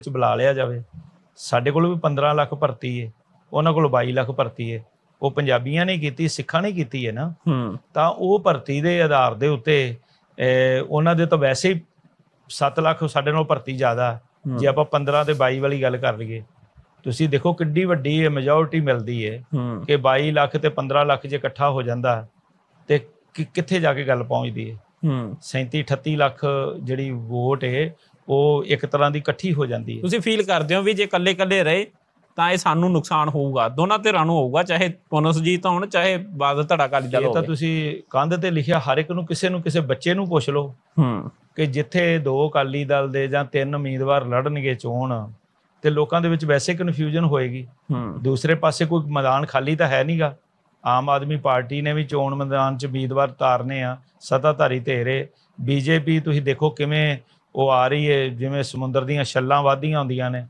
ਬੁਲਾ ਲਿਆ ਜਾਵੇ। ਸਾਡੇ ਕੋਲ ਵੀ 15 ਲੱਖ ਭਰਤੀ ਹੈ, ਉਹਨਾਂ ਕੋਲ 22 ਲੱਖ ਭਰਤੀ ਹੈ। ਉਹ ਪੰਜਾਬੀਆਂ ਨੇ ਕੀਤੀ, ਸਿੱਖਾਂ ਨੇ ਕੀਤੀ ਹੈ ਨਾ। ਤਾਂ ਉਹ ਭਰਤੀ ਦੇ ਆਧਾਰ ਦੇ ਉੱਤੇ ਉਹਨਾਂ ਦੇ ਤਾਂ ਵੈਸੇ ਹੀ 7 ਲੱਖ ਸਾਡੇ ਨਾਲ ਭਰਤੀ ਜ਼ਿਆਦਾ। ਜੇ ਆਪਾਂ 15 ਤੇ 22 ਵਾਲੀ ਗੱਲ ਕਰ ਲਈਏ, ਤੁਸੀਂ ਦੇਖੋ ਕਿੱਡੀ ਵੱਡੀ ਮੈਜੋਰਿਟੀ ਮਿਲਦੀ ਹੈ ਕਿ 22 ਲੱਖ ਤੇ 15 ਲੱਖ ਜੇ ਇਕੱਠਾ ਹੋ ਜਾਂਦਾ ਤੇ ਕਿੱਥੇ ਜਾ ਕੇ ਗੱਲ ਪਹੁੰਚਦੀ ਹੈ। 37-38 ਲੱਖ ਜਿਹੜੀ ਵੋਟ ਹੈ ਉਹ ਇੱਕ ਤਰ੍ਹਾਂ ਦੀ ਇਕੱਠੀ ਹੋ ਜਾਂਦੀ ਹੈ। ਤੁਸੀਂ ਫੀਲ ਕਰਦੇ ਹੋ ਵੀ ਜੇ ਇਕੱਲੇ ਇਕੱਲੇ ਰਹੇ ਤਾਂ ਇਹ ਸਾਨੂੰ ਨੁਕਸਾਨ ਹੋਊਗਾ, ਦੋਨਾਂ ਧਿਰਾਂ ਨੂੰ ਹੋਊਗਾ, ਚਾਹੇ ਪੁਨਸਜੀਤ ਹੋਣ ਚਾਹੇ ਬਾਦਲ ਧੜਾ ਅਕਾਲੀ ਦਲ ਹੋਵੇ? ਇਹ ਤਾਂ ਤੁਸੀਂ ਕੰਧ ਤੇ ਲਿਖਿਆ ਹਰ ਇੱਕ ਨੂੰ, ਕਿਸੇ ਨੂੰ, ਕਿਸੇ ਬੱਚੇ ਨੂੰ ਪੁੱਛ ਲਓ ਕਿ ਜਿੱਥੇ 2 ਅਕਾਲੀ ਦਲ ਦੇ ਜਾਂ 3 ਉਮੀਦਵਾਰ ਲੜਨਗੇ ਚੋਣ ਤੇ ਲੋਕਾਂ ਦੇ ਵਿੱਚ ਵੈਸੇ ਕਨਫਿਊਜ਼ਨ ਹੋਏਗੀ। ਦੂਸਰੇ ਪਾਸੇ ਕੋਈ ਮੈਦਾਨ ਖਾਲੀ ਤਾਂ ਹੈ ਨਹੀਂਗਾ। ਆਮ ਆਦਮੀ ਪਾਰਟੀ ਨੇ ਵੀ ਚੋਣ ਮੈਦਾਨ 'ਚ ਉਮੀਦਵਾਰ ਤਾਰਨੇ ਆ, ਸੱਤਾਧਾਰੀ ਧਿਰ। ਬੀਜੇਪੀ ਤੁਸੀਂ ਦੇਖੋ ਕਿਵੇਂ ਉਹ ਆ ਰਹੀ ਹੈ, ਜਿਵੇਂ ਸਮੁੰਦਰ ਦੀਆਂ ਛੱਲਾਂ ਵੱਧਦੀਆਂ ਹੁੰਦੀਆਂ ਨੇ।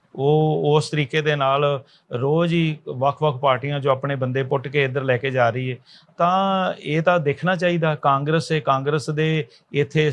ਉਹ ਉਸ ਤਰੀਕੇ ਦੇ ਨਾਲ ਰੋਜ਼ ਹੀ ਵੱਖ-ਵੱਖ ਪਾਰਟੀਆਂ 'ਚੋਂ ਆਪਣੇ ਬੰਦੇ ਪੁੱਟ ਕੇ ਇੱਧਰ ਲੈ ਕੇ ਜਾ ਰਹੀ ਹੈ। ਤਾਂ ਇਹ ਤਾਂ ਦੇਖਣਾ ਚਾਹੀਦਾ। ਕਾਂਗਰਸ ਦੇ ਇੱਥੇ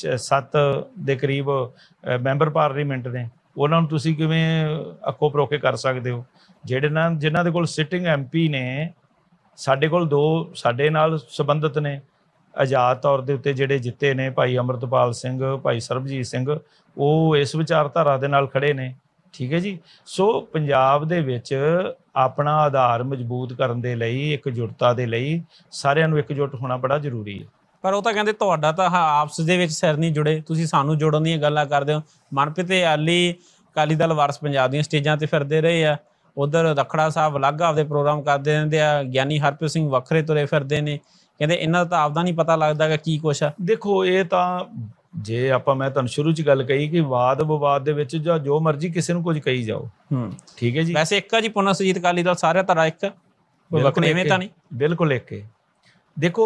7 ਦੇ ਕਰੀਬ ਮੈਂਬਰ ਪਾਰਲੀਮੈਂਟ ਨੇ, ਉਹਨਾਂ ਨੂੰ ਤੁਸੀਂ ਕਿਵੇਂ ਅੱਖੋਂ ਪਰੋਖੇ ਕਰ ਸਕਦੇ ਹੋ? ਜਿਨ੍ਹਾਂ ਦੇ ਕੋਲ ਸਿਟਿੰਗ MP ਨੇ, ਸਾਡੇ ਕੋਲ 2 ਸਾਡੇ ਨਾਲ ਸੰਬੰਧਿਤ ਨੇ ਆਜ਼ਾਦ ਤੌਰ ਦੇ ਉੱਤੇ ਜਿਹੜੇ ਜਿੱਤੇ ਨੇ, ਭਾਈ ਅੰਮ੍ਰਿਤਪਾਲ ਸਿੰਘ, ਭਾਈ ਸਰਬਜੀਤ ਸਿੰਘ, ਉਹ ਇਸ ਵਿਚਾਰਧਾਰਾ ਦੇ ਨਾਲ ਖੜੇ ਨੇ। ਠੀਕ ਹੈ ਜੀ। ਸੋ ਪੰਜਾਬ ਦੇ ਵਿੱਚ ਆਪਣਾ ਆਧਾਰ ਮਜ਼ਬੂਤ ਕਰਨ ਦੇ ਲਈ, ਇਕਜੁੱਟਤਾ ਦੇ ਲਈ ਸਾਰਿਆਂ ਨੂੰ ਇਕਜੁੱਟ ਹੋਣਾ ਬੜਾ ਜ਼ਰੂਰੀ ਹੈ। ਪਰ ਉਹ ਤਾਂ ਕਹਿੰਦੇ ਤੁਹਾਡਾ ਤਾਂ ਆਪਸ ਦੇ ਵਿੱਚ ਸਿਰ ਨਹੀਂ ਜੁੜੇ, ਤੁਸੀਂ ਸਾਨੂੰ ਜੋੜਨ ਦੀਆਂ ਗੱਲਾਂ ਕਰਦੇ ਹੋ। ਮਨਪ੍ਰੀਤ ਆਲੀ ਅਕਾਲੀ ਦਲ ਵਾਰਸ ਪੰਜਾਬ ਦੀਆਂ ਸਟੇਜਾਂ 'ਤੇ ਫਿਰਦੇ ਰਹੇ ਆ, ਉਧਰ ਰਖੜਾ ਸਾਹਿਬ ਅਲੱਗ ਆਪਦੇ ਪ੍ਰੋਗਰਾਮ ਕਰਦੇ ਰਹਿੰਦੇ ਆ, ਗਿਆਨੀ ਹਰਪ੍ਰੀਤ ਸਿੰਘ ਵੱਖਰੇ ਤੁਰੇ ਫਿਰਦੇ ਨੇ। ਕਹਿੰਦੇ ਇਹਨਾਂ ਦਾ ਤਾਂ ਆਪਦਾ ਨਹੀਂ ਪਤਾ ਲੱਗਦਾ ਕਿ ਕੀ ਕੁਛ ਆ। ਦੇਖੋ ਇਹ ਤਾਂ ਜੇ ਮੈਂ ਤੁਹਾਨੂੰ ਸ਼ੁਰੂ 'ਚ ਗੱਲ ਕਹੀ ਕਿ ਵਾਦ ਵਿਵਾਦ ਦੇ ਵਿੱਚ ਜਾਂ ਜੋ ਮਰਜ਼ੀ ਕਿਸੇ ਨੂੰ ਕੁਝ ਕਹੀ ਜਾਓ। ਠੀਕ ਹੈ ਜੀ। ਵੈਸੇ ਇੱਕ ਆ ਜੀ ਪੁਨਸਜੀਤ ਅਕਾਲੀ ਦਲ, ਸਾਰਿਆਂ ਧੜਾ ਇੱਕ, ਕੋਈ ਵੱਖਰੇਵੇਂ ਤਾਂ ਨਹੀਂ? ਬਿਲਕੁਲ ਇੱਕ ਹੈ। ਦੇਖੋ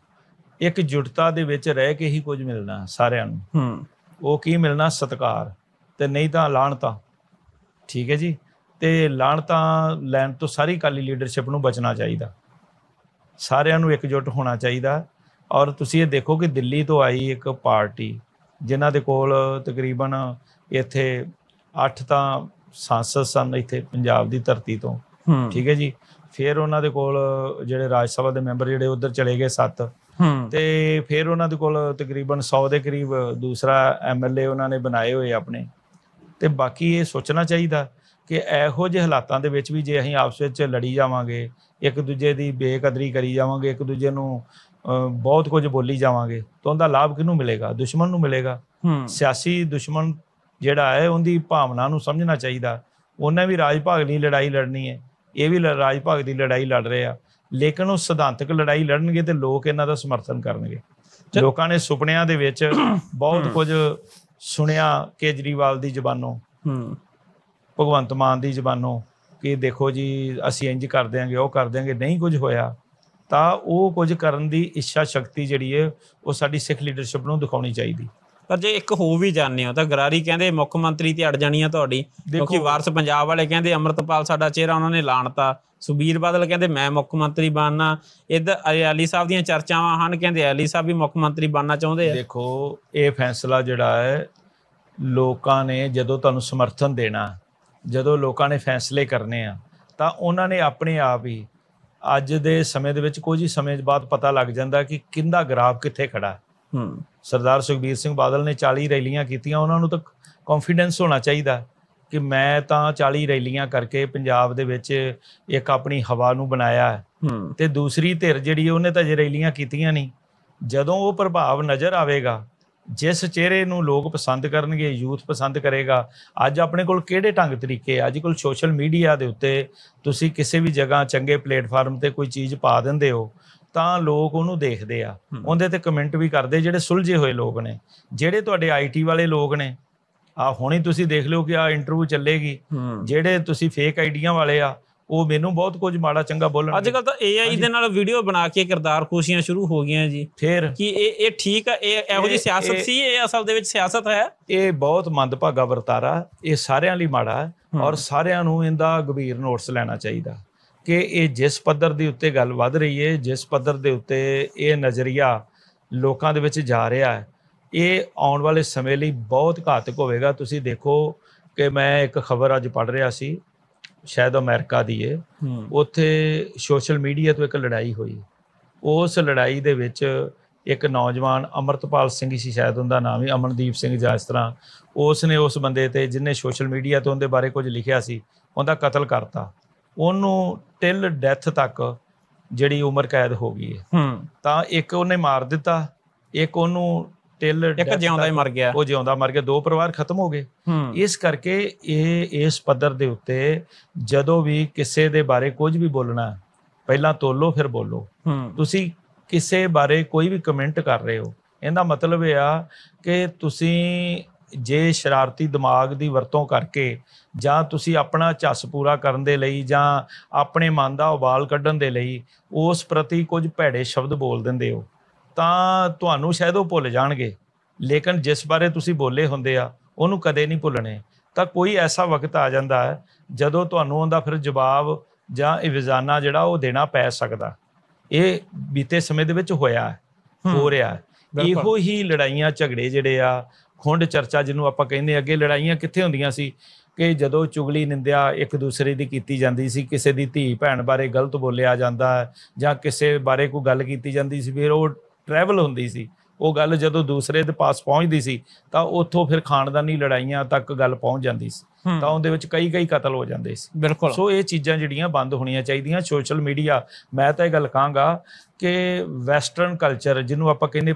ਇਕਜੁੱਟਤਾ ਦੇ ਵਿੱਚ ਰਹਿ ਕੇ ਹੀ ਕੁਝ ਮਿਲਣਾ ਸਾਰਿਆਂ ਨੂੰ। ਉਹ ਕੀ ਮਿਲਣਾ? ਸਤਿਕਾਰ, ਤੇ ਨਹੀਂ ਤਾਂ ਲਾਹਣਤਾਂ। ਠੀਕ ਹੈ ਜੀ। ਤੇ ਲਾਹਣਤਾਂ ਲੈਣ ਤੋਂ ਸਾਰੀ ਅਕਾਲੀ ਲੀਡਰਸ਼ਿਪ ਨੂੰ ਬਚਣਾ ਚਾਹੀਦਾ, ਸਾਰਿਆਂ ਨੂੰ ਇਕਜੁੱਟ ਹੋਣਾ ਚਾਹੀਦਾ। ਔਰ ਤੁਸੀਂ ਇਹ ਦੇਖੋ ਕਿ ਦਿੱਲੀ ਤੋਂ ਆਈ ਇੱਕ ਪਾਰਟੀ ਜਿਨ੍ਹਾਂ ਦੇ ਕੋਲ ਤਕਰੀਬਨ ਇੱਥੇ 8 ਤਾਂ ਸਾਂਸਦ ਸਨ ਇੱਥੇ ਪੰਜਾਬ ਦੀ ਧਰਤੀ ਤੋਂ। ਠੀਕ ਹੈ ਜੀ। ਫਿਰ ਉਹਨਾਂ ਦੇ ਕੋਲ ਜਿਹੜੇ ਰਾਜ ਸਭਾ ਦੇ ਮੈਂਬਰ ਜਿਹੜੇ ਉੱਧਰ ਚਲੇ ਗਏ 7, ਤੇ ਫਿਰ ਉਹਨਾਂ ਦੇ ਕੋਲ ਤਕਰੀਬਨ 100 ਦੇ ਕਰੀਬ ਦੂਸਰਾ MLA ਉਹਨਾਂ ਨੇ ਬਣਾਏ ਹੋਏ ਆਪਣੇ। ਤੇ ਬਾਕੀ ਇਹ ਸੋਚਣਾ ਚਾਹੀਦਾ ਕਿ ਇਹੋ ਜਿਹੇ ਹਾਲਾਤਾਂ ਦੇ ਵਿੱਚ ਵੀ ਜੇ ਅਸੀਂ ਆਪਸ ਵਿੱਚ ਲੜੀ ਜਾਵਾਂਗੇ, ਇੱਕ ਦੂਜੇ ਦੀ ਬੇਕਦਰੀ ਕਰੀ ਜਾਵਾਂਗੇ, ਇੱਕ ਦੂਜੇ ਨੂੰ ਬਹੁਤ ਕੁਝ ਬੋਲੀ ਜਾਵਾਂਗੇ, ਤਾਂ ਉਹਦਾ ਲਾਭ ਕਿਹਨੂੰ ਮਿਲੇਗਾ? ਦੁਸ਼ਮਣ ਨੂੰ ਮਿਲੇਗਾ। ਸਿਆਸੀ ਦੁਸ਼ਮਣ ਜਿਹੜਾ ਹੈ ਉਹਦੀ ਭਾਵਨਾ ਨੂੰ ਸਮਝਣਾ ਚਾਹੀਦਾ। ਉਹਨੇ ਵੀ ਰਾਜ ਭਾਗ ਦੀ ਲੜਾਈ ਲੜਨੀ ਹੈ, ਇਹ ਵੀ ਰਾਜ ਭਾਗ ਦੀ ਲੜਾਈ ਲੜ ਰਹੇ ਆ, ਲੇਕਿਨ ਉਹ ਸਿਧਾਂਤਕ ਲੜਾਈ ਲੜਨਗੇ ਤੇ ਲੋਕ ਇਹਨਾਂ ਦਾ ਸਮਰਥਨ ਕਰਨਗੇ। ਲੋਕਾਂ ਨੇ ਸੁਪਨਿਆਂ ਦੇ ਵਿੱਚ ਬਹੁਤ ਕੁਝ ਸੁਣਿਆ ਕੇਜਰੀਵਾਲ ਦੀ ਜ਼ਬਾਨੋਂ, ਭਗਵੰਤ ਮਾਨ ਦੀ ਜ਼ਬਾਨੋਂ ਕਿ ਦੇਖੋ ਜੀ ਅਸੀਂ ਇੰਝ ਕਰ ਦਿਆਂਗੇ, ਉਹ ਕਰ ਦਿਆਂਗੇ। ਨਹੀਂ ਕੁਝ ਹੋਇਆ। ਤਾਂ ਉਹ ਕੁਝ ਕਰਨ ਦੀ ਇੱਛਾ ਸ਼ਕਤੀ ਜਿਹੜੀ ਹੈ ਉਹ ਸਾਡੀ ਸਿੱਖ ਲੀਡਰਸ਼ਿਪ ਨੂੰ ਦਿਖਾਉਣੀ ਚਾਹੀਦੀ। ਪਰ ਜੇ ਇੱਕ ਹੋ ਵੀ ਜਾਂਦੇ ਹੋ ਤਾਂ ਗਰਾਰੀ ਕਹਿੰਦੇ ਮੁੱਖ ਮੰਤਰੀ ਤੇ ਅੜ ਜਾਣੀ ਆ ਤੁਹਾਡੀ, ਕਿਉਂਕਿ ਵਾਰਸ ਪੰਜਾਬ ਵਾਲੇ ਕਹਿੰਦੇ ਅੰਮ੍ਰਿਤਪਾਲ ਸਾਡਾ ਚਿਹਰਾ ਉਹਨਾਂ ਨੇ ਲਾਣਤਾ, ਸੁਖਬੀਰ ਬਾਦਲ ਕਹਿੰਦੇ ਮੈਂ ਮੁੱਖ ਮੰਤਰੀ ਬਣਨਾ, ਇੱਧਰ ਅਲੀ ਸਾਹਿਬ ਦੀਆਂ ਚਰਚਾਵਾਂ ਹਨ, ਕਹਿੰਦੇ ਅਲੀ ਸਾਹਿਬ ਵੀ ਮੁੱਖ ਮੰਤਰੀ ਬਣਨਾ ਚਾਹੁੰਦੇ ਆ। ਦੇਖੋ ਇਹ ਫੈਸਲਾ ਜਿਹੜਾ ਹੈ ਲੋਕਾਂ ਨੇ ਜਦੋਂ ਤੁਹਾਨੂੰ ਸਮਰਥਨ ਦੇਣਾ, ਜਦੋਂ ਲੋਕਾਂ ਨੇ ਫੈਸਲੇ ਕਰਨੇ ਆ, ਤਾਂ ਉਹਨਾਂ ਨੇ ਆਪਣੇ ਆਪ ਹੀ ਅੱਜ ਦੇ ਸਮੇਂ ਦੇ ਵਿੱਚ ਕੁਝ ਹੀ ਸਮੇਂ ਬਾਅਦ ਪਤਾ ਲੱਗ ਜਾਂਦਾ ਕਿ ਕਿਹਦਾ ਗਰਾਫ ਕਿੱਥੇ ਖੜਾ। ਸਰਦਾਰ ਸੁਖਬੀਰ ਸਿੰਘ ਬਾਦਲ ਨੇ 40 ਰੈਲੀਆਂ ਕੀਤੀਆਂ, ਉਹਨਾਂ ਨੂੰ ਤਾਂ ਕੌਨਫੀਡੈਂਸ ਹੋਣਾ ਚਾਹੀਦਾ ਕਿ ਮੈਂ ਤਾਂ 40 ਰੈਲੀਆਂ ਕਰਕੇ ਪੰਜਾਬ ਦੇ ਵਿੱਚ ਇੱਕ ਆਪਣੀ ਹਵਾ ਨੂੰ ਬਣਾਇਆ ਹੈ। ਤੇ ਦੂਸਰੀ ਧਿਰ ਜਿਹੜੀ ਉਹਨੇ ਤਾਂ ਜੇ ਰੈਲੀਆਂ ਕੀਤੀਆਂ ਨਹੀਂ। ਜਦੋਂ ਉਹ ਪ੍ਰਭਾਵ ਨਜ਼ਰ ਆਵੇਗਾ, ਜਿਸ ਚਿਹਰੇ ਨੂੰ ਲੋਕ ਪਸੰਦ ਕਰਨਗੇ, ਯੂਥ ਪਸੰਦ ਕਰੇਗਾ। ਅੱਜ ਆਪਣੇ ਕੋਲ ਕਿਹੜੇ ਢੰਗ ਤਰੀਕੇ, ਅੱਜ ਕੋਲ ਸੋਸ਼ਲ ਮੀਡੀਆ ਦੇ ਉੱਤੇ ਤੁਸੀਂ ਕਿਸੇ ਵੀ ਜਗ੍ਹਾ ਚੰਗੇ ਪਲੇਟਫਾਰਮ ਤੇ ਕੋਈ ਚੀਜ਼ ਪਾ ਦਿੰਦੇ ਹੋ ਤਾਂ ਲੋਕ ਉਹਨੂੰ ਦੇਖਦੇ ਆ, ਉਹਦੇ ਤੇ ਕਮੈਂਟ ਵੀ ਕਰਦੇ। ਜਿਹੜੇ ਸੁਲਝੇ ਹੋਏ ਲੋਕ ਨੇ, ਜਿਹੜੇ ਤੁਹਾਡੇ IT ਵਾਲੇ ਲੋਕ ਨੇ, ਹੁਣੇ ਤੁਸੀਂ ਦੇਖ ਲਿਓ ਕਿ ਇੰਟਰਵਿਊ ਚੱਲੇਗੀ, ਜਿਹੜੇ ਤੁਸੀਂ ਫੇਕ ਆਈਡੀਆਂ ਵਾਲੇ ਆ ਉਹ ਮੈਨੂੰ ਬਹੁਤ ਕੁਝ ਮਾੜਾ ਚੰਗਾ ਬੋਲਣ। ਅੱਜ ਕੱਲ ਤਾਂ AI ਦੇ ਨਾਲ ਵੀਡੀਓ ਬਣਾ ਕੇ ਕਿਰਦਾਰ ਖੁਸ਼ੀਆਂ ਸ਼ੁਰੂ ਹੋ ਗਈਆਂ ਜੀ। ਫਿਰ ਕੀ ਇਹ ਠੀਕ ਆ? ਇਹ ਇਹੋ ਜਿਹੀ ਸਿਆਸਤ ਸੀ? ਇਹ ਅਸਲ ਦੇ ਵਿੱਚ ਸਿਆਸਤ ਹੈ? ਇਹ ਬਹੁਤ ਮੰਦਭਾਗਾ ਵਰਤਾਰਾ, ਇਹ ਸਾਰਿਆਂ ਲਈ ਮਾੜਾ ਹੈ। ਔਰ ਸਾਰਿਆਂ ਨੂੰ ਇਹਦਾ ਗੰਭੀਰ ਨੋਟਿਸ ਲੈਣਾ ਚਾਹੀਦਾ ਕਿ ਇਹ ਜਿਸ ਪੱਧਰ ਦੇ ਉੱਤੇ ਗੱਲ ਵੱਧ ਰਹੀ ਹੈ, ਜਿਸ ਪੱਧਰ ਦੇ ਉੱਤੇ ਇਹ ਨਜ਼ਰੀਆ ਲੋਕਾਂ ਦੇ ਵਿੱਚ ਜਾ ਰਿਹਾ ਹੈ, ਇਹ ਆਉਣ ਵਾਲੇ ਸਮੇਂ ਲਈ ਬਹੁਤ ਘਾਤਕ ਹੋਵੇਗਾ। ਤੁਸੀਂ ਦੇਖੋ ਕਿ ਮੈਂ ਇੱਕ ਖਬਰ ਅੱਜ ਪੜ੍ਹ ਰਿਹਾ ਸੀ, ਸ਼ਾਇਦ ਅਮਰੀਕਾ ਦੀ ਹੈ, ਉੱਥੇ ਸੋਸ਼ਲ ਮੀਡੀਆ ਤੋਂ ਇੱਕ ਲੜਾਈ ਹੋਈ। ਉਸ ਲੜਾਈ ਦੇ ਵਿੱਚ ਇੱਕ ਨੌਜਵਾਨ ਅਮਰਤਪਾਲ ਸਿੰਘ ਸੀ, ਸ਼ਾਇਦ ਉਹਦਾ ਨਾਮ ਵੀ ਅਮਨਦੀਪ ਸਿੰਘ ਜਾਂ ਇਸ ਤਰ੍ਹਾਂ, ਉਸ ਨੇ ਉਸ ਬੰਦੇ ਤੇ ਜਿਹਨੇ ਸੋਸ਼ਲ ਮੀਡੀਆ ਤੋਂ ਉਹਦੇ ਬਾਰੇ ਕੁਝ ਲਿਖਿਆ ਸੀ ਉਹਦਾ ਕਤਲ ਕਰਤਾ। ਉਹਨੂੰ ਟਿਲ ਡੈਥ ਤੱਕ ਜਿਹੜੀ ਉਮਰ ਕੈਦ ਹੋ ਗਈ ਹੈ। ਤਾਂ ਇੱਕ ਉਹਨੇ ਮਾਰ ਦਿੱਤਾ, ਇੱਕ ਉਹਨੂੰ ਇੱਕ ਜਿਉਂਦਾ ਹੀ ਮਰ ਗਿਆ, ਉਹ ਜਿਉਂਦਾ ਮਰ ਗਿਆ, 2 ਪਰਿਵਾਰ ਖਤਮ ਹੋ ਗਏ। ਇਸ ਕਰਕੇ ਇਸ ਪੱਧਰ ਦੇ ਉੱਤੇ ਜਦੋਂ ਵੀ ਕਿਸੇ ਦੇ ਬਾਰੇ ਕੁਝ ਵੀ ਬੋਲਣਾ, ਪਹਿਲਾਂ ਤੋਲੋ ਫਿਰ ਬੋਲੋ। ਤੁਸੀਂ ਕਿਸੇ ਬਾਰੇ ਕੋਈ ਵੀ ਕਮੈਂਟ ਕਰ ਰਹੇ ਹੋ, ਇਹਦਾ ਮਤਲਬ ਇਹ ਆ ਕਿ ਤੁਸੀਂ ਜੇ ਸ਼ਰਾਰਤੀ ਦਿਮਾਗ ਦੀ ਵਰਤੋਂ ਕਰਕੇ ਜਾਂ ਤੁਸੀਂ ਆਪਣਾ ਝੱਸ ਪੂਰਾ ਕਰਨ ਦੇ ਲਈ ਜਾਂ ਆਪਣੇ ਮਨ ਦਾ ਉਬਾਲ ਕੱਢਣ ਦੇ ਲਈ ਉਸ ਪ੍ਰਤੀ ਕੁਝ ਭੈੜੇ ਸ਼ਬਦ ਬੋਲ ਦਿੰਦੇ ਹੋ, ਤਾਂ ਤੁਹਾਨੂੰ ਸ਼ਾਇਦ ਉਹ ਭੁੱਲ ਜਾਣਗੇ, ਲੇਕਿਨ ਜਿਸ ਬਾਰੇ ਤੁਸੀਂ ਬੋਲੇ ਹੁੰਦੇ ਆ ਉਹਨੂੰ ਕਦੇ ਨਹੀਂ ਭੁੱਲਣੇ। ਤਾਂ ਕੋਈ ਐਸਾ ਵਕਤ ਆ ਜਾਂਦਾ ਹੈ ਜਦੋਂ ਤੁਹਾਨੂੰ ਉਹਦਾ ਫਿਰ ਜਵਾਬ ਜਾਂ ਇਵਜ਼ਾਨਾ ਜਿਹੜਾ ਉਹ ਦੇਣਾ ਪੈ ਸਕਦਾ। ਇਹ ਬੀਤੇ ਸਮੇਂ ਦੇ ਵਿੱਚ ਹੋਇਆ ਹੈ, ਹੋ ਰਿਹਾ ਹੈ। ਇਹੋ ਹੀ ਲੜਾਈਆਂ ਝਗੜੇ ਜਿਹੜੇ ਆ, ਖੁੰਡ ਚਰਚਾ ਜਿਹਨੂੰ ਆਪਾਂ ਕਹਿੰਦੇ, ਅੱਗੇ ਲੜਾਈਆਂ ਕਿੱਥੇ ਹੁੰਦੀਆਂ ਸੀ ਕਿ ਜਦੋਂ ਚੁਗਲੀ ਨਿੰਦਿਆ ਇੱਕ ਦੂਸਰੇ ਦੀ ਕੀਤੀ ਜਾਂਦੀ ਸੀ, ਕਿਸੇ ਦੀ ਧੀ ਭੈਣ ਬਾਰੇ ਗਲਤ ਬੋਲਿਆ ਜਾਂਦਾ ਜਾਂ ਕਿਸੇ ਬਾਰੇ ਕੋਈ ਗੱਲ ਕੀਤੀ ਜਾਂਦੀ ਸੀ, ਫਿਰ ਉਹ ਟਰੈਵਲ ਹੁੰਦੀ ਸੀ। ਉਹ ਗੱਲ ਜਦੋਂ ਦੂਸਰੇ ਦੇ ਪਾਸ ਪਹੁੰਚਦੀ ਸੀ ਤਾਂ ਉੱਥੋਂ ਫਿਰ ਖਾਨਦਾਨੀ ਲੜਾਈਆਂ ਤੱਕ ਗੱਲ ਪਹੁੰਚ ਜਾਂਦੀ ਸੀ, ਤਾਂ ਉਹਦੇ ਵਿੱਚ ਕਈ ਕਤਲ ਹੋ ਜਾਂਦੇ ਸੀ। ਬਿਲਕੁਲ। ਸੋ ਇਹ ਚੀਜ਼ਾਂ ਜਿਹੜੀਆਂ ਬੰਦ ਹੋਣੀਆਂ ਚਾਹੀਦੀਆਂ। ਸੋਸ਼ਲ ਮੀਡੀਆ, ਮੈਂ ਤਾਂ ਇਹ ਗੱਲ ਕਹਾਂਗਾ ਕਿ ਵੈਸਟਰਨ ਕਲਚਰ ਜਿਹਨੂੰ ਆਪਾਂ ਕਹਿੰਦੇ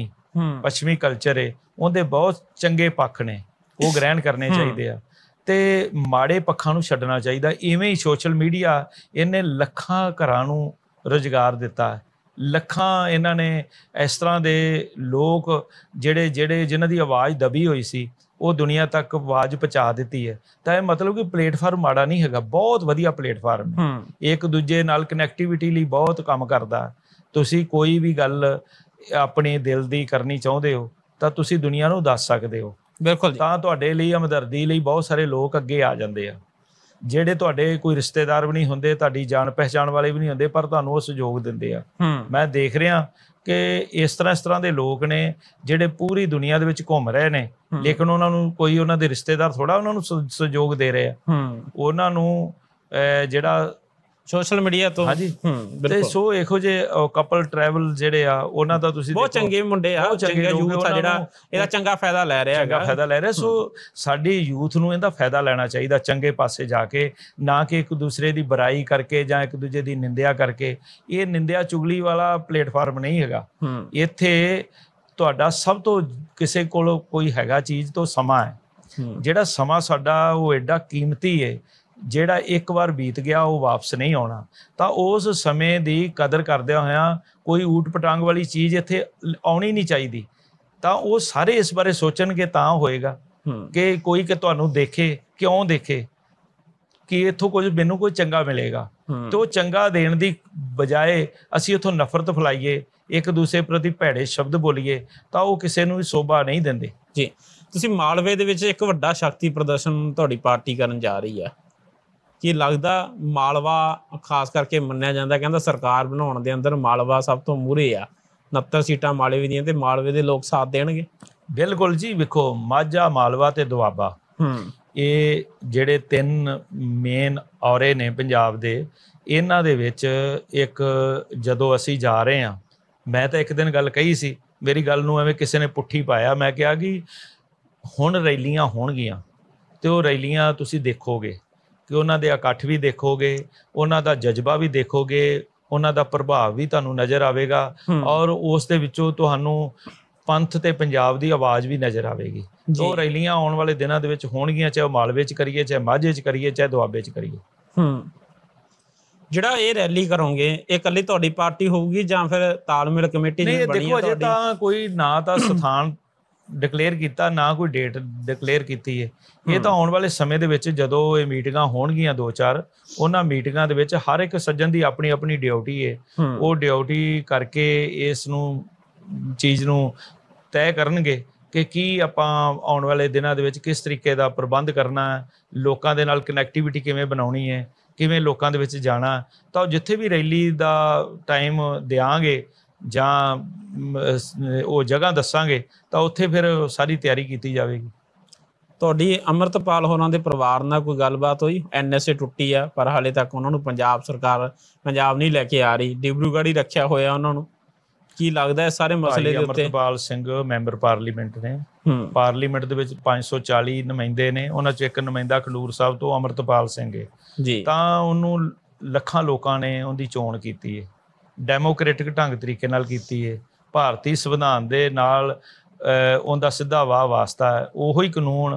ਪੱਛਮੀ ਕਲਚਰ ਹੈ, ਉਹਦੇ ਬਹੁਤ ਚੰਗੇ ਪੱਖ ਨੇ, ਉਹ ਗ੍ਰਹਿਣ ਕਰਨੇ ਚਾਹੀਦੇ ਆ ਤੇ ਮਾੜੇ ਪੱਖਾਂ ਨੂੰ ਛੱਡਣਾ ਚਾਹੀਦਾ। ਇਵੇਂ ਹੀ ਸੋਸ਼ਲ ਮੀਡੀਆ ਇਹਨੇ ਲੱਖਾਂ ਘਰਾਂ ਨੂੰ ਰੁਜ਼ਗਾਰ ਦਿੱਤਾ, ਲੱਖਾਂ ਇਹਨਾਂ ਨੇ ਇਸ ਤਰ੍ਹਾਂ ਦੇ ਲੋਕ ਜਿਨ੍ਹਾਂ ਦੀ ਆਵਾਜ਼ ਦਬੀ ਹੋਈ ਸੀ ਉਹ ਦੁਨੀਆ ਤੱਕ ਆਵਾਜ਼ ਪਹੁੰਚਾ ਦਿੱਤੀ ਹੈ। ਤਾਂ ਇਹ ਮਤਲਬ ਕਿ ਪਲੇਟਫਾਰਮ ਮਾੜਾ ਨਹੀਂ ਹੈਗਾ, ਬਹੁਤ ਵਧੀਆ ਪਲੇਟਫਾਰਮ ਹੈ, ਇੱਕ ਦੂਜੇ ਨਾਲ ਕਨੈਕਟੀਵਿਟੀ ਲਈ ਬਹੁਤ ਕੰਮ ਕਰਦਾ। ਤੁਸੀਂ ਕੋਈ ਵੀ ਗੱਲ ਆਪਣੇ ਦਿਲ ਦੀ ਕਰਨੀ ਚਾਹੁੰਦੇ ਹੋ ਤਾਂ ਤੁਸੀਂ ਦੁਨੀਆ ਨੂੰ ਦੱਸ ਸਕਦੇ ਹੋ। ਬਿਲਕੁਲ। ਤਾਂ ਤੁਹਾਡੇ ਲਈ ਹਮਦਰਦੀ ਲਈ ਬਹੁਤ ਸਾਰੇ ਲੋਕ ਅੱਗੇ ਆ ਜਾਂਦੇ ਆ, ਜਿਹੜੇ ਤੁਹਾਡੇ ਕੋਈ ਰਿਸ਼ਤੇਦਾਰ ਵੀ ਨਹੀਂ ਹੁੰਦੇ, ਤੁਹਾਡੀ ਜਾਣ ਪਹਿਚਾਣ ਵਾਲੇ ਵੀ ਨਹੀਂ ਹੁੰਦੇ, ਪਰ ਤੁਹਾਨੂੰ ਉਹ ਸਹਿਯੋਗ ਦਿੰਦੇ ਆ। ਮੈਂ ਦੇਖ ਰਿਹਾ ਕਿ ਇਸ ਤਰ੍ਹਾਂ ਦੇ ਲੋਕ ਨੇ ਜਿਹੜੇ ਪੂਰੀ ਦੁਨੀਆ ਦੇ ਵਿੱਚ ਘੁੰਮ ਰਹੇ ਨੇ, ਲੇਕਿਨ ਉਹਨਾਂ ਨੂੰ ਕੋਈ ਉਹਨਾਂ ਦੇ ਰਿਸ਼ਤੇਦਾਰ ਥੋੜਾ ਉਹਨਾਂ ਨੂੰ ਸਹਿਯੋਗ ਦੇ ਰਹੇ ਆ। ਉਹਨਾਂ ਨੂੰ ਜਿਹੜਾ ਸੋਸ਼ਲ ਮੀਡੀਆ ਤੋਂ, ਹਾਂਜੀ, ਤੇ ਸੋ ਇਹੋ ਜਿਹੇ ਕਪਲ ਟਰੈਵਲ ਜਿਹੜੇ ਆ ਉਹਨਾਂ ਦਾ ਤੁਸੀਂ ਬਹੁਤ ਚੰਗੇ ਮੁੰਡੇ ਆ, ਚੰਗਾ ਯੂਥ ਆ ਜਿਹੜਾ ਇਹਦਾ ਚੰਗਾ ਫਾਇਦਾ ਲੈ ਰਿਹਾ ਹੈਗਾ, ਸੋ ਸਾਡੀ ਯੂਥ ਨੂੰ ਇਹਦਾ ਫਾਇਦਾ ਲੈਣਾ ਚਾਹੀਦਾ, ਚੰਗੇ ਪਾਸੇ ਜਾ ਕੇ, ਨਾ ਕਿ ਇੱਕ ਦੂਸਰੇ ਦੀ ਬੁਰਾਈ ਕਰਕੇ ਜਾਂ ਇੱਕ ਦੂਜੇ ਦੀ ਨਿੰਦਿਆ ਕਰਕੇ। ਇਹ ਨਿੰਦਿਆ ਚੁਗਲੀ ਵਾਲਾ ਪਲੇਟਫਾਰਮ ਨਹੀਂ ਹੈਗਾ। ਇੱਥੇ ਤੁਹਾਡਾ ਸਭ ਤੋਂ ਕਿਸੇ ਕੋਲ ਕੋਈ ਹੈਗਾ ਚੀਜ਼ ਤੋਂ ਸਮਾਂ ਹੈ, ਜਿਹੜਾ ਸਮਾਂ ਸਾਡਾ ਉਹ ਐਡਾ ਕੀਮਤੀ ਹੈ, ਜਿਹੜਾ ਇੱਕ ਵਾਰ ਬੀਤ ਗਿਆ ਉਹ ਵਾਪਸ ਨਹੀਂ ਆਉਣਾ। ਤਾਂ ਉਸ ਸਮੇਂ ਦੀ ਕਦਰ ਕਰਦਿਆਂ ਹੋਇਆਂ ਕੋਈ ਊਟ ਪਟਾਂਗ ਵਾਲੀ ਚੀਜ਼ ਇੱਥੇ ਆਉਣੀ ਨਹੀਂ ਚਾਹੀਦੀ। ਤਾਂ ਉਹ ਸਾਰੇ ਇਸ ਬਾਰੇ ਸੋਚਣਗੇ ਤਾਂ ਹੋਏਗਾ ਕਿ ਕੋਈ ਕਿ ਤੁਹਾਨੂੰ ਦੇਖੇ, ਕਿਉਂ ਦੇਖੇ, ਕਿ ਇੱਥੋਂ ਕੁਝ ਮੈਨੂੰ ਕੋਈ ਚੰਗਾ ਮਿਲੇਗਾ। ਤੇ ਉਹ ਚੰਗਾ ਦੇਣ ਦੀ ਬਜਾਏ ਅਸੀਂ ਉੱਥੋਂ ਨਫ਼ਰਤ ਫੈਲਾਈਏ, ਇੱਕ ਦੂਸਰੇ ਪ੍ਰਤੀ ਭੈੜੇ ਸ਼ਬਦ ਬੋਲੀਏ, ਤਾਂ ਉਹ ਕਿਸੇ ਨੂੰ ਵੀ ਸ਼ੋਭਾ ਨਹੀਂ ਦਿੰਦੇ। ਜੀ, ਤੁਸੀਂ ਮਾਲਵੇ ਦੇ ਵਿੱਚ ਇੱਕ ਵੱਡਾ ਸ਼ਕਤੀ ਪ੍ਰਦਰਸ਼ਨ ਤੁਹਾਡੀ ਪਾਰਟੀ ਕਰਨ ਜਾ ਰਹੀ ਹੈ, ਕੀ ਲੱਗਦਾ ਮਾਲਵਾ ਖਾਸ ਕਰਕੇ ਮੰਨਿਆ ਜਾਂਦਾ, ਕਹਿੰਦਾ ਸਰਕਾਰ ਬਣਾਉਣ ਦੇ ਅੰਦਰ ਮਾਲਵਾ ਸਭ ਤੋਂ ਮੂਹਰੇ ਆ, 69 ਸੀਟਾਂ ਮਾਲਵੇ ਦੀਆਂ, ਤੇ ਮਾਲਵੇ ਦੇ ਲੋਕ ਸਾਥ ਦੇਣਗੇ? ਬਿਲਕੁਲ ਜੀ, ਵੇਖੋ ਮਾਝਾ, ਮਾਲਵਾ ਤੇ ਦੁਆਬਾ, ਇਹ ਜਿਹੜੇ 3 ਮੇਨ ਔਰੇ ਨੇ ਪੰਜਾਬ ਦੇ, ਇਹਨਾਂ ਦੇ ਵਿੱਚ ਇੱਕ ਜਦੋਂ ਅਸੀਂ ਜਾ ਰਹੇ ਹਾਂ, ਮੈਂ ਤਾਂ ਇੱਕ ਦਿਨ ਗੱਲ ਕਹੀ ਸੀ, ਮੇਰੀ ਗੱਲ ਨੂੰ ਐਵੇਂ ਕਿਸੇ ਨੇ ਪੁੱਠੀ ਪਾਇਆ। ਮੈਂ ਕਿਹਾ ਕਿ ਹੁਣ ਰੈਲੀਆਂ ਹੋਣਗੀਆਂ ਤੇ ਉਹ ਰੈਲੀਆਂ ਤੁਸੀਂ ਦੇਖੋਗੇ ਕਿ ਉਹਨਾਂ ਦੇ ਇਕੱਠ ਵੀ ਦੇਖੋਗੇ, ਉਹਨਾਂ ਦਾ ਜਜ਼ਬਾ ਵੀ ਦੇਖੋਗੇ, ਉਹਨਾਂ ਦਾ ਪ੍ਰਭਾਵ ਵੀ ਤੁਹਾਨੂੰ ਨਜ਼ਰ ਆਵੇਗਾ, ਔਰ ਉਸ ਦੇ ਵਿੱਚੋਂ ਤੁਹਾਨੂੰ ਪੰਥ ਤੇ ਪੰਜਾਬ ਦੀ ਆਵਾਜ਼ ਵੀ ਨਜ਼ਰ ਆਵੇਗੀ। ਉਹ ਰੈਲੀਆਂ ਆਉਣ ਵਾਲੇ ਦਿਨਾਂ ਦੇ ਵਿੱਚ ਹੋਣਗੀਆਂ, ਚਾਹੇ ਉਹ ਮਾਲਵੇ 'ਚ ਕਰੀਏ, ਚਾਹੇ ਮਾਝੇ 'ਚ ਕਰੀਏ, ਚਾਹੇ ਦੁਆਬੇ 'ਚ ਕਰੀਏ। ਜਿਹੜਾ ਇਹ ਰੈਲੀ ਕਰੋਗੇ, ਇਹ ਇਕੱਲੀ ਤੁਹਾਡੀ ਪਾਰਟੀ ਹੋਊਗੀ ਜਾਂ ਫਿਰ ਤਾਲਮੇਲ ਕਮੇਟੀ ਨਹੀਂ? ਦੇਖੋ ਅਜੇ ਤਾਂ ਕੋਈ ਨਾ ਤਾਂ ਸਥਾਨ ਡਿਕਲੇਅਰ ਕੀਤਾ, ਨਾ ਕੋਈ ਡੇਟ ਡਿਕਲੇਅਰ ਕੀਤੀ ਹੈ। ਇਹ ਤਾਂ ਆਉਣ ਵਾਲੇ ਸਮੇਂ ਦੇ ਵਿੱਚ ਜਦੋਂ ਇਹ ਮੀਟਿੰਗਾਂ ਹੋਣਗੀਆਂ 2-4, ਉਹਨਾਂ ਮੀਟਿੰਗਾਂ ਦੇ ਵਿੱਚ ਹਰ ਇੱਕ ਸੱਜਣ ਦੀ ਆਪਣੀ ਆਪਣੀ ਡਿਊਟੀ ਹੈ, ਉਹ ਡਿਊਟੀ ਕਰਕੇ ਇਸ ਨੂੰ ਚੀਜ਼ ਨੂੰ ਤੈਅ ਕਰਨਗੇ ਕਿ ਕੀ ਆਪਾਂ ਆਉਣ ਵਾਲੇ ਦਿਨਾਂ ਦੇ ਵਿੱਚ ਕਿਸ ਤਰੀਕੇ ਦਾ ਪ੍ਰਬੰਧ ਕਰਨਾ ਹੈ, ਲੋਕਾਂ ਦੇ ਨਾਲ ਕਨੈਕਟੀਵਿਟੀ ਕਿਵੇਂ ਬਣਾਉਣੀ ਹੈ, ਕਿਵੇਂ ਲੋਕਾਂ ਦੇ ਵਿੱਚ ਜਾਣਾ। ਤਾਂ ਜਿੱਥੇ ਵੀ ਰੈਲੀ ਦਾ ਟਾਈਮ ਦਿਆਂਗੇ ਜਾਂ ਉਹ ਜਗ੍ਹਾ ਦੱਸਾਂਗੇ ਤਾਂ ਉੱਥੇ ਫਿਰ ਸਾਰੀ ਤਿਆਰੀ ਕੀਤੀ ਜਾਵੇਗੀ। ਤੁਹਾਡੀ ਅੰਮ੍ਰਿਤਪਾਲ ਹੋਰਾਂ ਦੇ ਪਰਿਵਾਰ ਨਾਲ ਕੋਈ ਗੱਲਬਾਤ ਹੋਈ? NSA ਟੁੱਟੀ ਆ ਪਰ ਹਾਲੇ ਤੱਕ ਉਹਨਾਂ ਨੂੰ ਪੰਜਾਬ ਸਰਕਾਰ ਪੰਜਾਬ ਨਹੀਂ ਲੈ ਕੇ ਆ ਰਹੀ, ਡਿਬਰੂਗੜ੍ਹ ਹੀ ਰੱਖਿਆ ਹੋਇਆ ਉਹਨਾਂ ਨੂੰ। ਕੀ ਲੱਗਦਾ ਇਸ ਸਾਰੇ ਮਸਲੇ ਦੇ ਉੱਤੇ? ਅੰਮ੍ਰਿਤਪਾਲ ਸਿੰਘ ਮੈਂਬਰ ਪਾਰਲੀਮੈਂਟ ਨੇ, ਪਾਰਲੀਮੈਂਟ ਦੇ ਵਿੱਚ 540 ਨੁਮਾਇੰਦੇ ਨੇ, ਉਹਨਾਂ 'ਚ ਇੱਕ ਨੁਮਾਇੰਦਾ ਖਡੂਰ ਸਾਹਿਬ ਤੋਂ ਅੰਮ੍ਰਿਤਪਾਲ ਸਿੰਘ ਹੈ ਜੀ। ਤਾਂ ਉਹਨੂੰ ਲੱਖਾਂ ਲੋਕਾਂ ਨੇ ਉਹਦੀ ਚੋਣ ਕੀਤੀ ਹੈ, ਡੈਮੋਕ੍ਰੈਟਿਕ ਢੰਗ ਤਰੀਕੇ ਨਾਲ ਕੀਤੀ ਹੈ, ਭਾਰਤੀ ਸੰਵਿਧਾਨ ਦੇ ਨਾਲ ਉਹਦਾ ਸਿੱਧਾ ਵਾਹ ਵਾਸਤਾ ਹੈ। ਉਹੋ ਹੀ ਕਾਨੂੰਨ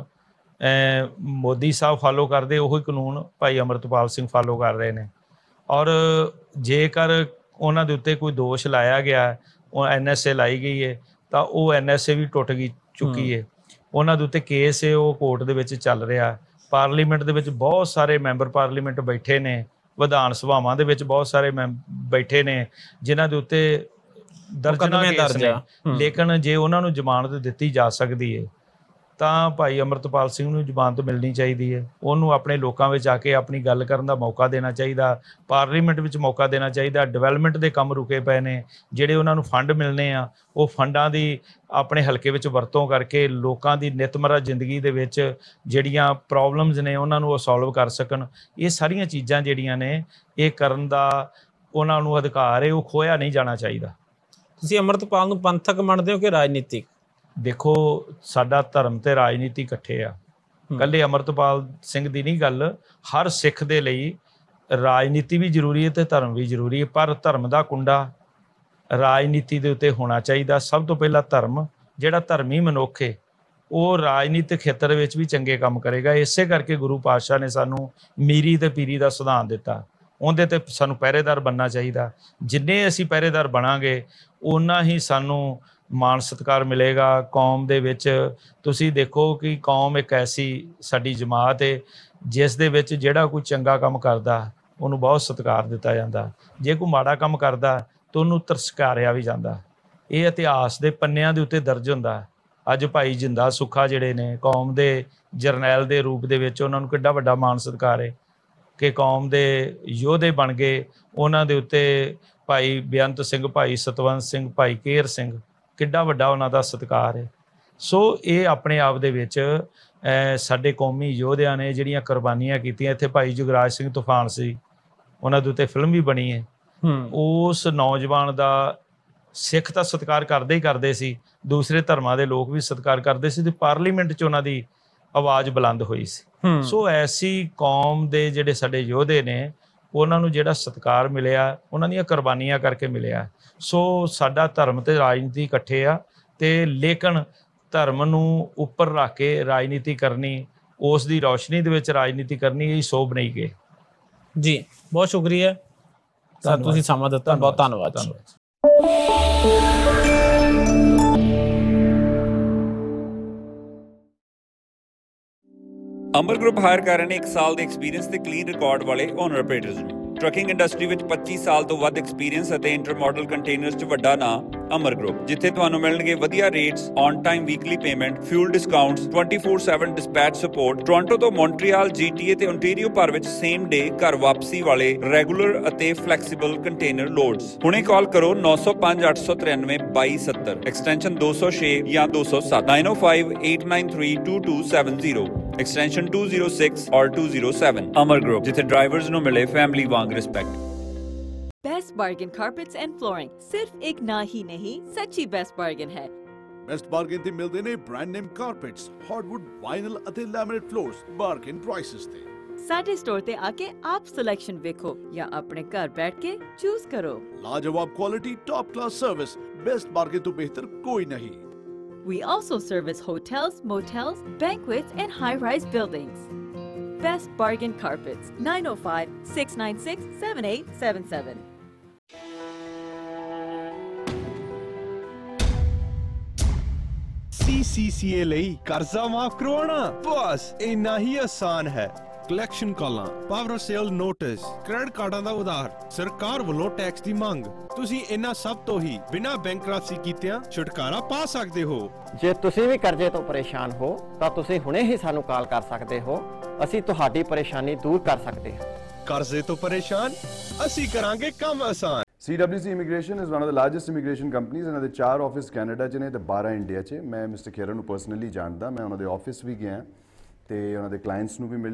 ਮੋਦੀ ਸਾਹਿਬ ਫਾਲੋ ਕਰਦੇ, ਉਹੀ ਕਾਨੂੰਨ ਭਾਈ ਅੰਮ੍ਰਿਤਪਾਲ ਸਿੰਘ ਫਾਲੋ ਕਰ ਰਹੇ ਨੇ। ਔਰ ਜੇਕਰ ਉਹਨਾਂ ਦੇ ਉੱਤੇ ਕੋਈ ਦੋਸ਼ ਲਾਇਆ ਗਿਆ, ਉਹ NSA ਲਾਈ ਗਈ ਹੈ, ਤਾਂ ਉਹ NSA ਵੀ ਟੁੱਟ ਚੁੱਕੀ ਹੈ। ਉਹਨਾਂ ਦੇ ਉੱਤੇ ਕੇਸ ਹੈ, ਉਹ ਕੋਰਟ ਦੇ ਵਿੱਚ ਚੱਲ ਰਿਹਾ। ਪਾਰਲੀਮੈਂਟ ਦੇ ਵਿੱਚ ਬਹੁਤ ਸਾਰੇ ਮੈਂਬਰ ਪਾਰਲੀਮੈਂਟ ਬੈਠੇ ਨੇ, ਵਿਧਾਨ ਸਭਾਵਾਂ ਦੇ ਵਿੱਚ ਬਹੁਤ ਸਾਰੇ ਬੈਠੇ ਨੇ ਜਿਨ੍ਹਾਂ ਦੇ ਉੱਤੇ ਦਰਜਨਾਂ ਕੇਸ ਨੇ। ਲੇਕਿਨ ਜੇ ਉਹਨਾਂ ਨੂੰ ਜ਼ਮਾਨਤ ਦਿੱਤੀ ਜਾ ਸਕਦੀ ਹੈ ਤਾਂ ਭਾਈ ਅੰਮ੍ਰਿਤਪਾਲ ਸਿੰਘ ਨੂੰ ਜ਼ਮਾਨਤ ਮਿਲਣੀ ਚਾਹੀਦੀ ਹੈ। ਉਹਨੂੰ ਆਪਣੇ ਲੋਕਾਂ ਵਿੱਚ ਆ ਕੇ ਆਪਣੀ ਗੱਲ ਕਰਨ ਦਾ ਮੌਕਾ ਦੇਣਾ ਚਾਹੀਦਾ, ਪਾਰਲੀਮੈਂਟ ਵਿੱਚ ਮੌਕਾ ਦੇਣਾ ਚਾਹੀਦਾ। ਡਿਵੈਲਪਮੈਂਟ ਦੇ ਕੰਮ ਰੁਕੇ ਪਏ ਨੇ, ਜਿਹੜੇ ਉਹਨਾਂ ਨੂੰ ਫੰਡ ਮਿਲਣੇ ਆ, ਉਹ ਫੰਡਾਂ ਦੀ ਆਪਣੇ ਹਲਕੇ ਵਿੱਚ ਵਰਤੋਂ ਕਰਕੇ ਲੋਕਾਂ ਦੀ ਨਿਤਮਰਾ ਜ਼ਿੰਦਗੀ ਦੇ ਵਿੱਚ ਜਿਹੜੀਆਂ ਪ੍ਰੋਬਲਮਸ ਨੇ ਉਹਨਾਂ ਨੂੰ ਉਹ ਸੋਲਵ ਕਰ ਸਕਣ। ਇਹ ਸਾਰੀਆਂ ਚੀਜ਼ਾਂ ਜਿਹੜੀਆਂ ਨੇ ਇਹ ਕਰਨ ਦਾ ਉਹਨਾਂ ਨੂੰ ਅਧਿਕਾਰ ਹੈ, ਉਹ ਖੋਇਆ ਨਹੀਂ ਜਾਣਾ ਚਾਹੀਦਾ। ਤੁਸੀਂ ਅੰਮ੍ਰਿਤਪਾਲ ਨੂੰ ਪੰਥਕ ਮੰਨਦੇ ਹੋ ਕਿ ਰਾਜਨੀਤਿਕ? ਦੇਖੋ, ਸਾਡਾ ਧਰਮ ਤੇ ਰਾਜਨੀਤੀ ਇਕੱਠੇ ਆ। ਇਕੱਲੇ ਅੰਮ੍ਰਿਤਪਾਲ ਸਿੰਘ ਦੀ ਨਹੀਂ ਗੱਲ, ਹਰ ਸਿੱਖ ਦੇ ਲਈ ਰਾਜਨੀਤੀ ਵੀ ਜ਼ਰੂਰੀ ਹੈ ਤੇ ਧਰਮ ਵੀ ਜ਼ਰੂਰੀ ਹੈ। ਪਰ ਧਰਮ ਦਾ ਕੁੰਡਾ ਰਾਜਨੀਤੀ ਦੇ ਉੱਤੇ ਹੋਣਾ ਚਾਹੀਦਾ। ਸਭ ਤੋਂ ਪਹਿਲਾਂ ਧਰਮ, ਜਿਹੜਾ ਧਰਮੀ ਮਨੁੱਖ ਹੈ ਉਹ ਰਾਜਨੀਤਿਕ ਖੇਤਰ ਵਿੱਚ ਵੀ ਚੰਗੇ ਕੰਮ ਕਰੇਗਾ। ਇਸੇ ਕਰਕੇ ਗੁਰੂ ਪਾਤਸ਼ਾਹ ਨੇ ਸਾਨੂੰ ਮੀਰੀ ਤੇ ਪੀਰੀ ਦਾ ਸਿਧਾਂਤ ਦਿੱਤਾ, ਉਹਦੇ ਤੇ ਸਾਨੂੰ ਪਹਿਰੇਦਾਰ ਬਣਨਾ ਚਾਹੀਦਾ। ਜਿੰਨੇ ਅਸੀਂ ਪਹਿਰੇਦਾਰ ਬਣਾਂਗੇ ਓਨਾ ਹੀ ਸਾਨੂੰ ਮਾਣ ਸਤਿਕਾਰ ਮਿਲੇਗਾ ਕੌਮ ਦੇ ਵਿੱਚ। ਤੁਸੀਂ ਦੇਖੋ ਕਿ ਕੌਮ ਇੱਕ ਐਸੀ ਸਾਡੀ ਜਮਾਤ ਹੈ ਜਿਸ ਦੇ ਵਿੱਚ ਜਿਹੜਾ ਕੋਈ ਚੰਗਾ ਕੰਮ ਕਰਦਾ ਉਹਨੂੰ ਬਹੁਤ ਸਤਿਕਾਰ ਦਿੱਤਾ ਜਾਂਦਾ, ਜੇ ਕੋਈ ਮਾੜਾ ਕੰਮ ਕਰਦਾ ਤਾਂ ਉਹਨੂੰ ਤਿਰਸਕਾਰਿਆ ਵੀ ਜਾਂਦਾ। ਇਹ ਇਤਿਹਾਸ ਦੇ ਪੰਨਿਆਂ ਦੇ ਉੱਤੇ ਦਰਜ ਹੁੰਦਾ। ਅੱਜ ਭਾਈ ਜਿੰਦਾ ਸੁੱਖਾ ਜਿਹੜੇ ਨੇ ਕੌਮ ਦੇ ਜਰਨੈਲ ਦੇ ਰੂਪ ਦੇ ਵਿੱਚ, ਉਹਨਾਂ ਨੂੰ ਕਿੱਡਾ ਵੱਡਾ ਮਾਣ ਸਤਿਕਾਰ ਹੈ ਕਿ ਕੌਮ ਦੇ ਯੋਧੇ ਬਣ ਗਏ। ਉਹਨਾਂ ਦੇ ਉੱਤੇ ਭਾਈ ਬੇਅੰਤ ਸਿੰਘ, ਭਾਈ ਸਤਵੰਤ ਸਿੰਘ, ਭਾਈ ਕੇਰ ਸਿੰਘ, ਕਿੱਡਾ ਵੱਡਾ ਉਹਨਾਂ ਦਾ ਸਤਿਕਾਰ ਹੈ। ਸੋ ਇਹ ਆਪਣੇ ਆਪ ਦੇ ਵਿੱਚ ਸਾਡੇ ਕੌਮੀ ਯੋਧਿਆਂ ਨੇ ਜਿਹੜੀਆਂ ਕੁਰਬਾਨੀਆਂ ਕੀਤੀਆਂ। ਇੱਥੇ ਭਾਈ ਜੁਗਰਾਜ ਸਿੰਘ ਤੂਫਾਨ ਸੀ, ਉਹਨਾਂ ਦੇ ਉੱਤੇ ਫਿਲਮ ਵੀ ਬਣੀ ਹੈ। ਉਸ ਨੌਜਵਾਨ ਦਾ ਸਿੱਖ ਤਾਂ ਸਤਿਕਾਰ ਕਰਦੇ ਹੀ ਕਰਦੇ ਸੀ, ਦੂਸਰੇ ਧਰਮਾਂ ਦੇ ਲੋਕ ਵੀ ਸਤਿਕਾਰ ਕਰਦੇ ਸੀ ਤੇ ਪਾਰਲੀਮੈਂਟ 'ਚ ਉਹਨਾਂ ਦੀ ਆਵਾਜ਼ ਬੁਲੰਦ ਹੋਈ ਸੀ। ਸੋ ਐਸੀ ਕੌਮ ਦੇ ਜਿਹੜੇ ਸਾਡੇ ਯੋਧੇ ਨੇ ਉਹਨਾਂ ਨੂੰ ਜਿਹੜਾ ਸਤਿਕਾਰ ਮਿਲਿਆ ਉਹਨਾਂ ਦੀਆਂ ਕੁਰਬਾਨੀਆਂ ਕਰਕੇ ਮਿਲਿਆ। ਸੋ ਸਾਡਾ ਧਰਮ ਤੇ ਰਾਜਨੀਤੀ ਇਕੱਠੇ ਆ, ਤੇ ਲੇਕਿਨ ਧਰਮ ਨੂੰ ਉੱਪਰ ਰੱਖ ਕੇ ਰਾਜਨੀਤੀ ਕਰਨੀ, ਉਸ ਦੀ ਰੌਸ਼ਨੀ ਦੇ ਵਿੱਚ ਰਾਜਨੀਤੀ ਕਰਨੀ, ਇਹ ਸੋਭ ਨਹੀਂ ਗਏ ਜੀ। ਬਹੁਤ ਸ਼ੁਕਰੀਆ, ਤੁਸੀਂ ਸਮਾਂ ਦਿੱਤਾ, ਬਹੁਤ ਧੰਨਵਾਦ। ਅਮਰ ਗਰੁੱਪ ਹਾਇਰ ਕਰ ਰਹੇ ਨੇ 1 ਸਾਲ ਦੇ ਐਕਸਪੀਰੀਅੰਸ ਤੇ ਕਲੀਨ ਰਿਕਾਰਡ ਵਾਲੇ ਓਨਰ ਆਪਰੇਟਰਸ ਨੂੰ। ਟਰੱਕਿੰਗ ਇੰਡਸਟਰੀ ਵਿੱਚ 25 ਸਾਲ ਤੋਂ ਵੱਧ ਐਕਸਪੀਰੀਅੰਸ ਅਤੇ ਇੰਟਰ ਮਾਡਲ ਕੰਟੇਨਰਸ 'ਚ ਵੱਡਾ ਨਾਂ ਅਮਰ ਗਰੁੱਪ, ਜਿੱਥੇ ਤੁਹਾਨੂੰ ਮਿਲਣਗੇ ਵਧੀਆ rates, on time weekly payment, fuel discounts, 24/7 dispatch support. Toronto ਤੋਂ ਮੌਂਟਰੀਅਲ, GTA ਤੇ ਓਨਟਾਰੀਓ ਭਰ ਵਿੱਚ ਸੇਮ ਡੇ ਘਰ ਵਾਪਸੀ ਵਾਲੇ ਰੈਗੂਲਰ ਅਤੇ ਫਲੈਕਸੀਬਲ ਕੰਟੇਨਰ ਲੋਡਸ। ਹੁਣੇ ਕਾਲ ਕਰੋ 905 893 2270, ਐਕਸਟੈਂਸ਼ਨ 206 ਜਾਂ 207, 9058932270, ਐਕਸਟੈਂਸ਼ਨ 206 ਔਰ 207। ਅਮਰ ਗਰੁੱਪ, ਜਿੱਥੇ ਡਰਾਈਵਰਸ ਨੂੰ ਮਿਲੇ ਫੈਮਿਲੀ ਵਾਂਗ respect. Best bargain carpets and flooring सिर्फ एक ना ही नहीं, सच्ची बेस्ट बार्गेन है। बेस्ट बार्गेन ते मिलते ने brand name carpets, hardwood, vinyl ਅਤੇ ਲੈਮੀਨੇਟ ਫਲੋਰਸ ਬਾਰਗੇਨ ਪ੍ਰਾਈसेस ਤੇ। ਸਾਡੇ ਸਟੋਰ ਤੇ ਆਕੇ ਆਪ ਸਿਲੈਕਸ਼ਨ ਵੇਖੋ ਜਾਂ ਆਪਣੇ ਘਰ ਬੈਠ ਕੇ ਚੂਜ਼ ਕਰੋ। ਲਾਜਵਾਬ quality, top class service, best bargain ਤੋਂ ਬਿਹਤਰ ਕੋਈ ਨਹੀਂ। We also service hotels, motels, banquets and high-rise buildings. Best Bargain Carpets, 905-696-7877. CCCA ਲਈ ਕਰਜ਼ਾ ਮਾਫ ਕਰਵਾਉਣਾ ਬਸ ਇੰਨਾ ਹੀ ਆਸਾਨ ਹੈ। ਕਲੈਕਸ਼ਨ ਕਾਲਾਂ, ਪਾਵਰ ਸੇਲ ਨੋਟਿਸ, ਕ੍ਰੈਡਿਟ ਕਾਰਡਾਂ ਦਾ ਉਧਾਰ, ਸਰਕਾਰ ਵੱਲੋਂ ਟੈਕਸ ਦੀ ਮੰਗ, ਤੁਸੀਂ ਇਹਨਾਂ ਸਭ ਤੋਂ ਹੀ ਬਿਨਾਂ ਬੈਂਕਰਪਸੀ ਕੀਤਿਆਂ ਛੁਟਕਾਰਾ ਪਾ ਸਕਦੇ ਹੋ। ਜੇ ਤੁਸੀਂ ਵੀ ਕਰਜ਼ੇ ਤੋਂ ਪਰੇਸ਼ਾਨ ਹੋ ਤਾਂ ਤੁਸੀਂ ਹੁਣੇ ਹੀ ਸਾਨੂੰ ਕਾਲ ਕਰ ਸਕਦੇ ਹੋ, ਅਸੀਂ ਤੁਹਾਡੀ ਪਰੇਸ਼ਾਨੀ ਦੂਰ ਕਰ ਸਕਦੇ ਹਾਂ। ਕਰਜ਼ੇ ਤੋਂ ਪਰੇਸ਼ਾਨ, ਅਸੀਂ ਕਰਾਂਗੇ ਕੰਮ ਆਸਾਨ। CWC Immigration is one of the largest immigration companies। ਇਹਨਾਂ ਦੇ 4 ਆਫਿਸ ਕੈਨੇਡਾ 'ਚ ਨੇ ਤੇ 12 ਇੰਡੀਆ 'ਚ। ਮੈਂ ਮਿਸਟਰ ਖੇਰਨ ਨੂੰ ਪਰਸਨਲੀ ਜਾਣਦਾ, ਮੈਂ ਉਹਨਾਂ ਦੇ ਆਫਿਸ ਵੀ ਗਿਆ। ਤੇ ਉਹਨਾਂ ਦੇ ਕਲਾਇੰਟਸ ਨੂੰ ਵੀ ਮਿਲ